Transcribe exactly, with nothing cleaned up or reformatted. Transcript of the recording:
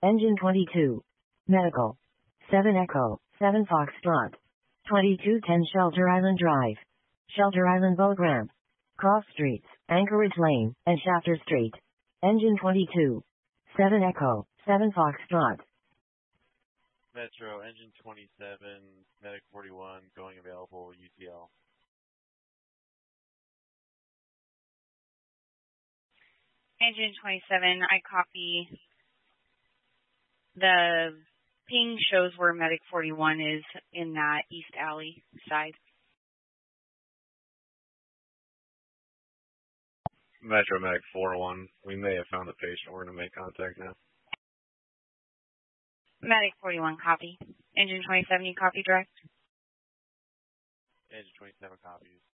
Engine twenty-two. Medical. seven Echo, seven Foxtrot. twenty-two ten Shelter Island Drive. Shelter Island Boat Ramp. Cross Streets, Anchorage Lane, and Shafter Street. Engine twenty-two. seven Echo, seven Foxtrot. Metro, engine twenty-seven, Medic forty-one, going available, U T L. Engine twenty-seven, I copy. The ping shows where Medic forty-one is in that East Alley side. Metro, Medic four one, we may have found the patient. We're going to make contact now. Medic forty-one, copy. Engine twenty-seven, you copy direct? Engine twenty-seven copies.